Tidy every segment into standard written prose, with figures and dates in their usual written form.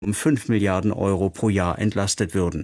um 5 Milliarden Euro pro Jahr entlastet würden.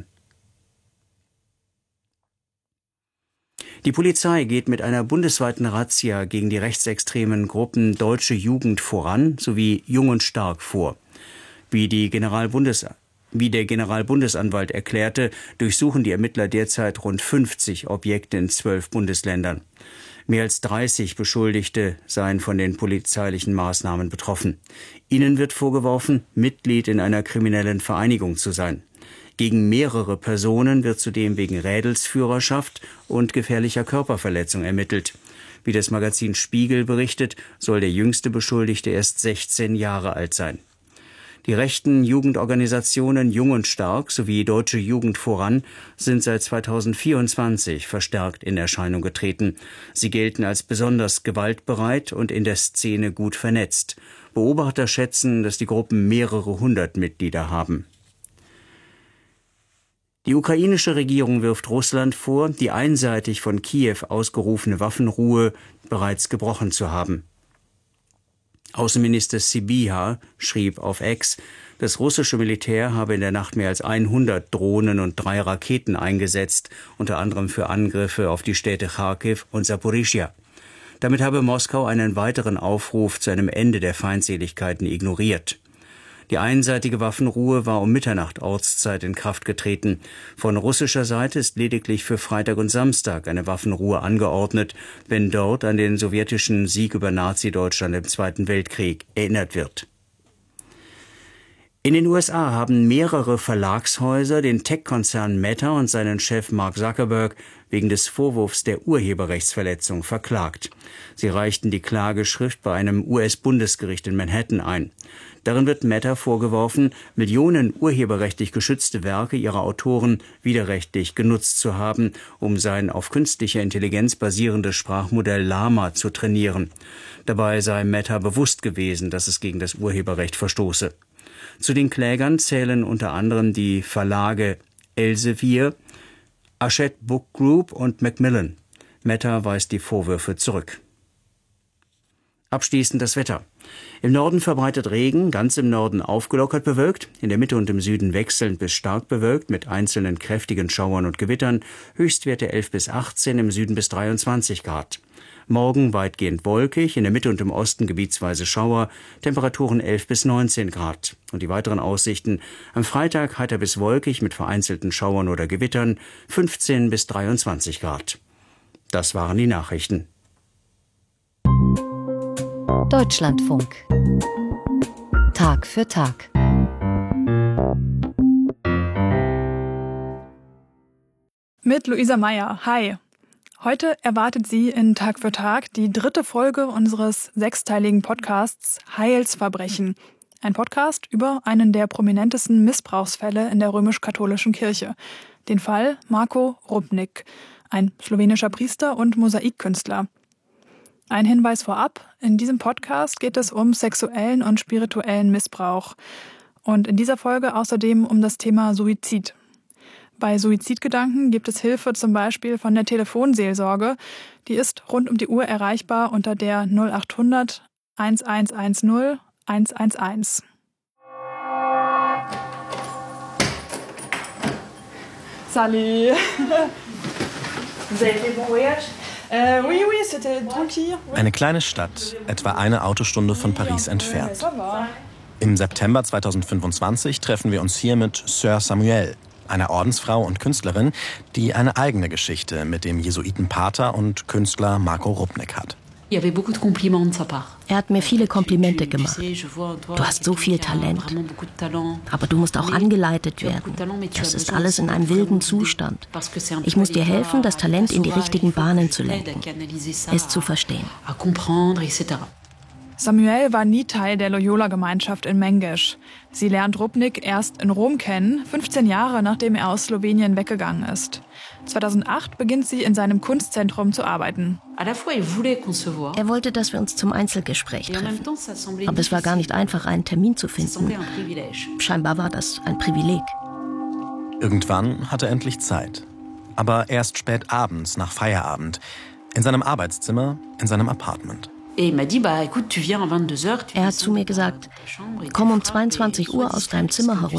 Die Polizei geht mit einer bundesweiten Razzia gegen die rechtsextremen Gruppen Deutsche Jugend voran sowie Jung und Stark vor. Wie der Generalbundesanwalt erklärte, durchsuchen die Ermittler derzeit rund 50 Objekte in 12 Bundesländern. Mehr als 30 Beschuldigte seien von den polizeilichen Maßnahmen betroffen. Ihnen wird vorgeworfen, Mitglied in einer kriminellen Vereinigung zu sein. Gegen mehrere Personen wird zudem wegen Rädelsführerschaft und gefährlicher Körperverletzung ermittelt. Wie das Magazin Spiegel berichtet, soll der jüngste Beschuldigte erst 16 Jahre alt sein. Die rechten Jugendorganisationen Jung und Stark sowie Deutsche Jugend voran sind seit 2024 verstärkt in Erscheinung getreten. Sie gelten als besonders gewaltbereit und in der Szene gut vernetzt. Beobachter schätzen, dass die Gruppen mehrere hundert Mitglieder haben. Die ukrainische Regierung wirft Russland vor, die einseitig von Kiew ausgerufene Waffenruhe bereits gebrochen zu haben. Außenminister Sybiha schrieb auf X, das russische Militär habe in der Nacht mehr als 100 Drohnen und 3 Raketen eingesetzt, unter anderem für Angriffe auf die Städte Charkiw und Saporischschja. Damit habe Moskau einen weiteren Aufruf zu einem Ende der Feindseligkeiten ignoriert. Die einseitige Waffenruhe war um Mitternacht Ortszeit in Kraft getreten. Von russischer Seite ist lediglich für Freitag und Samstag eine Waffenruhe angeordnet, wenn dort an den sowjetischen Sieg über Nazi-Deutschland im Zweiten Weltkrieg erinnert wird. In den USA haben mehrere Verlagshäuser den Tech-Konzern Meta und seinen Chef Mark Zuckerberg wegen des Vorwurfs der Urheberrechtsverletzung verklagt. Sie reichten die Klageschrift bei einem US-Bundesgericht in Manhattan ein. Darin wird Meta vorgeworfen, Millionen urheberrechtlich geschützte Werke ihrer Autoren widerrechtlich genutzt zu haben, um sein auf künstlicher Intelligenz basierendes Sprachmodell Llama zu trainieren. Dabei sei Meta bewusst gewesen, dass es gegen das Urheberrecht verstoße. Zu den Klägern zählen unter anderem die Verlage Elsevier, Hachette Book Group und Macmillan. Meta weist die Vorwürfe zurück. Abschließend das Wetter. Im Norden verbreitet Regen, ganz im Norden aufgelockert bewölkt, in der Mitte und im Süden wechselnd bis stark bewölkt mit einzelnen kräftigen Schauern und Gewittern, Höchstwerte 11 bis 18, im Süden bis 23 Grad. Morgen weitgehend wolkig, in der Mitte und im Osten gebietsweise Schauer, Temperaturen 11 bis 19 Grad. Und die weiteren Aussichten: am Freitag heiter bis wolkig mit vereinzelten Schauern oder Gewittern, 15 bis 23 Grad. Das waren die Nachrichten. Deutschlandfunk. Tag für Tag. Mit Luisa Meyer. Hi. Heute erwartet Sie in Tag für Tag die 3. Folge unseres 6-teiligen Podcasts Heilsverbrechen. Ein Podcast über einen der prominentesten Missbrauchsfälle in der römisch-katholischen Kirche. Den Fall Marko Rupnik, ein slowenischer Priester und Mosaikkünstler. Ein Hinweis vorab: In diesem Podcast geht es um sexuellen und spirituellen Missbrauch. Und in dieser Folge außerdem um das Thema Suizid. Bei Suizidgedanken gibt es Hilfe zum Beispiel von der Telefonseelsorge. Die ist rund um die Uhr erreichbar unter der 0800 1110 111. Salut. Vous avez fait bon voyage? Oui, c'était tranquille. Eine kleine Stadt, etwa eine Autostunde von Paris entfernt. Im September 2025 treffen wir uns hier mit Sœur Samuelle, einer Ordensfrau und Künstlerin, die eine eigene Geschichte mit dem Jesuitenpater und Künstler Marko Rupnik hat. Er hat mir viele Komplimente gemacht. Du hast so viel Talent. Aber du musst auch angeleitet werden. Das ist alles in einem wilden Zustand. Ich muss dir helfen, das Talent in die richtigen Bahnen zu lenken, es zu verstehen. Samuelle war nie Teil der Loyola-Gemeinschaft in Mengesch. Sie lernt Rupnik erst in Rom kennen, 15 Jahre nachdem er aus Slowenien weggegangen ist. 2008 beginnt sie in seinem Kunstzentrum zu arbeiten. Er wollte, dass wir uns zum Einzelgespräch treffen. Aber es war gar nicht einfach, einen Termin zu finden. Scheinbar war das ein Privileg. Irgendwann hatte er endlich Zeit. Aber erst spät abends, nach Feierabend. In seinem Arbeitszimmer, in seinem Apartment. Er hat zu mir gesagt, komm um 22 Uhr aus deinem Zimmer herunter.